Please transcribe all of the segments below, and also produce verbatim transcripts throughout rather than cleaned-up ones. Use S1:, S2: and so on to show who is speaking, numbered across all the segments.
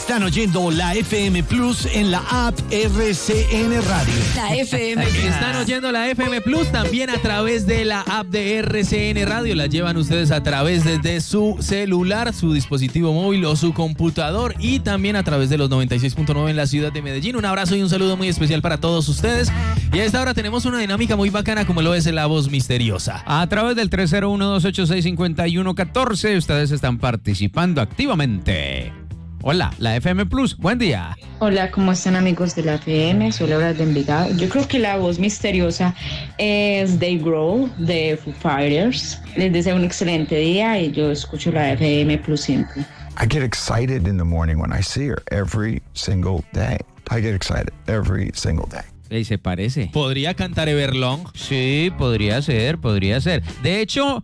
S1: Están oyendo la F M Plus en la app R C N Radio.
S2: La F M Plus.
S3: Están oyendo la F M Plus también a través de la app de R C N Radio. La llevan ustedes a través de, de su celular, su dispositivo móvil o su computador, y también a través de los noventa y seis punto nueve en la ciudad de Medellín. Un abrazo y un saludo muy especial para todos ustedes. Y a esta hora tenemos una dinámica muy bacana como lo es La Voz Misteriosa.
S4: A través del tres cero uno, dos ocho seis, cinco uno uno cuatro ustedes están participando activamente. Hola, la F M Plus, buen día.
S5: Hola, ¿cómo están amigos de la F M? Soy Laura de Envigado. Yo creo que la voz misteriosa es Dave Grohl de Foo Fighters. Les deseo un excelente día y yo escucho la F M Plus siempre.
S6: I get excited in the morning when I see her every single day. I get excited every single day.
S4: Ey, se parece.
S3: ¿Podría cantar Everlong?
S4: Sí, podría ser, podría ser. De hecho,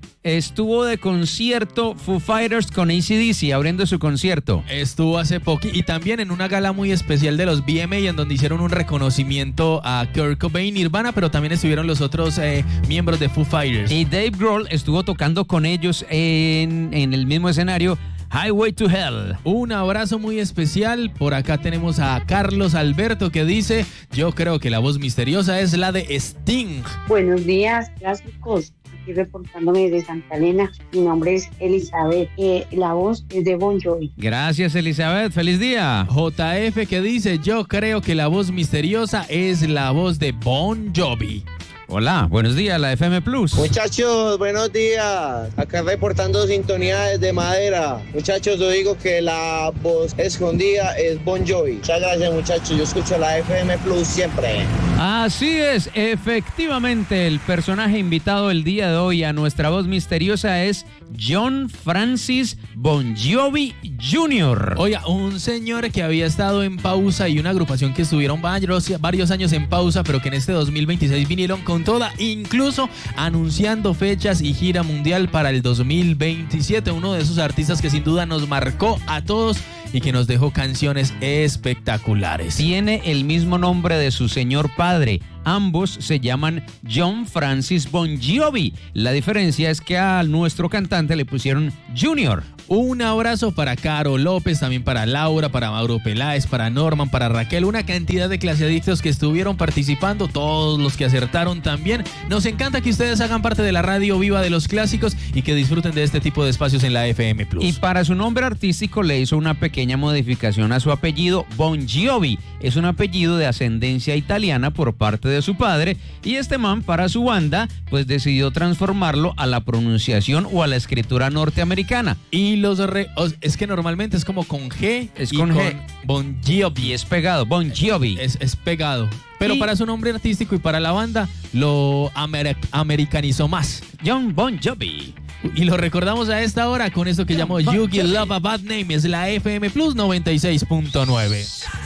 S4: estuvo de concierto Foo Fighters con A C D C abriendo su concierto.
S3: Estuvo hace poco y también en una gala muy especial de los V M A en donde hicieron un reconocimiento a Kurt Cobain, Nirvana, pero también estuvieron los otros eh, miembros de Foo Fighters.
S4: Y Dave Grohl estuvo tocando con ellos en, en el mismo escenario, Highway to Hell.
S3: Un abrazo muy especial. Por acá tenemos a Carlos Alberto que dice: yo creo que la voz misteriosa es la de Sting.
S7: Buenos días, clásicos. Aquí reportándome desde Santa Elena. Mi nombre es Elizabeth. Eh, la voz es de Bon Jovi.
S4: Gracias, Elizabeth. Feliz día.
S3: J F que dice: yo creo que la voz misteriosa es la voz de Bon Jovi.
S4: Hola, buenos días, la F M Plus.
S8: Muchachos, buenos días. Acá reportando sintonía desde Madera. Muchachos, yo digo que la voz escondida es Bon Jovi. Muchas gracias, muchachos. Yo escucho la F M Plus siempre.
S4: Así es, efectivamente, el personaje invitado el día de hoy a nuestra voz misteriosa es John Francis Bon Jovi junior
S3: Oiga, un señor que había estado en pausa y una agrupación que estuvieron varios, varios años en pausa, pero que en este dos mil veintiséis vinieron con toda, incluso anunciando fechas y gira mundial para el dos mil veintisiete. Uno de esos artistas que sin duda nos marcó a todos y que nos dejó canciones espectaculares.
S4: Tiene el mismo nombre de su señor padre. Ambos se llaman John Francis Bon Jovi. La diferencia es que a nuestro cantante le pusieron Junior.
S3: Un abrazo para Caro López, también para Laura, para Mauro Peláez, para Norman, para Raquel, una cantidad de claseadictos que estuvieron participando, todos los que acertaron también. Nos encanta que ustedes hagan parte de la radio viva de los clásicos y que disfruten de este tipo de espacios en la F M Plus.
S4: Y para su nombre artístico le hizo una pequeña modificación a su apellido. Bon Jovi es un apellido de ascendencia italiana por parte de su padre, y este man para su banda pues decidió transformarlo a la pronunciación o a la escritura norteamericana.
S3: Y los re, es que normalmente es como con G,
S4: es con G.
S3: Bon Jovi.
S4: Y es pegado, Bon Jovi.
S3: Es, es pegado. Pero
S4: y
S3: para su nombre artístico y para la banda lo amer, americanizó más.
S4: John Bon Jovi.
S3: Y lo recordamos a esta hora con esto que llamó You Give Love a Bad Name. Es la F M Plus noventa y seis punto nueve.